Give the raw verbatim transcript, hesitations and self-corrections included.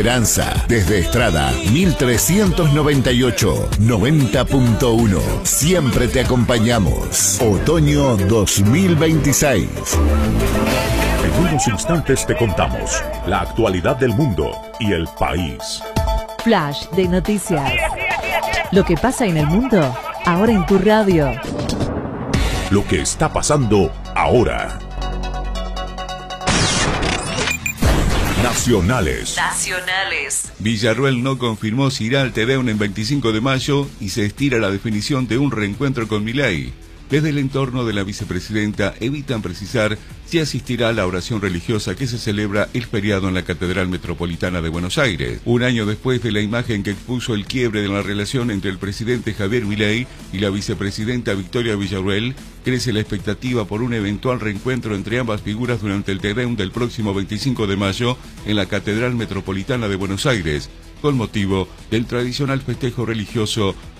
Esperanza, desde Estrada, mil trescientos noventa y ocho, noventa punto uno. Siempre te acompañamos. Otoño dos mil veintiséis. En unos instantes te contamos la actualidad del mundo y el país. Flash de noticias. Lo que pasa en el mundo, ahora en tu radio. Lo que está pasando ahora. Nacionales. Nacionales. Villarruel no confirmó si irá al Tedeum en veinticinco de mayo y se estira la definición de un reencuentro con Milei. Desde el entorno de la vicepresidenta evitan precisar si asistirá a la oración religiosa que se celebra el feriado en la Catedral Metropolitana de Buenos Aires. Un año después de la imagen que expuso el quiebre de la relación entre el presidente Javier Milei y la vicepresidenta Victoria Villarruel, crece la expectativa por un eventual reencuentro entre ambas figuras durante el Tedeum del próximo veinticinco de mayo en la Catedral Metropolitana de Buenos Aires, con motivo del tradicional festejo religioso